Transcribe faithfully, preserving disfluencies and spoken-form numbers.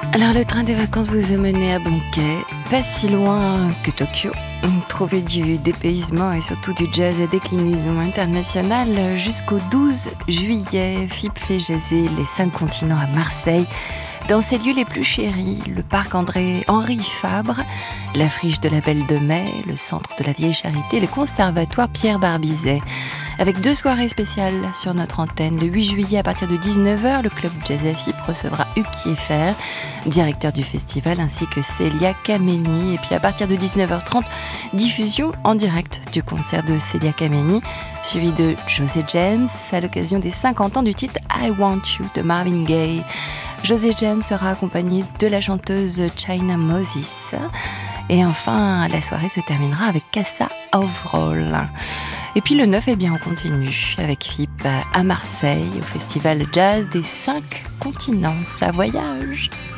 Alors le train des vacances vous a mené à bon quai, pas si loin que Tokyo. Trouvez du dépaysement et surtout du jazz à déclinaison internationale jusqu'au douze juillet. F I P fait jaser les cinq continents à Marseille. Dans ses lieux les plus chéris, le parc André Henri Fabre, la friche de la Belle de Mai, le centre de la Vieille Charité, le conservatoire Pierre Barbizet. Avec deux soirées spéciales sur notre antenne. Le huit juillet à partir de dix-neuf heures, le club Jazz à F I P recevra Hugues Kieffer, directeur du festival, ainsi que Célia Kameni. Et puis à partir de dix-neuf heures trente, diffusion en direct du concert de Célia Kameni, suivi de José James à l'occasion des cinquante ans du titre I Want You de Marvin Gaye. José James sera accompagné de la chanteuse China Moses. Et enfin, la soirée se terminera avec Casa Overall. Et puis le neuf, eh bien, on continue avec F I P à Marseille, au festival jazz des cinq continents. Ça voyage!